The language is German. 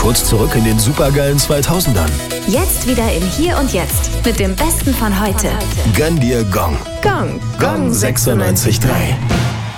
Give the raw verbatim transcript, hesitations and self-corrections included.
kurz zurück in den supergeilen zweitausendern. Jetzt wieder in Hier und Jetzt mit dem Besten von heute. Gönn dir Gong. Gong. Gong sechsundneunzig Komma drei.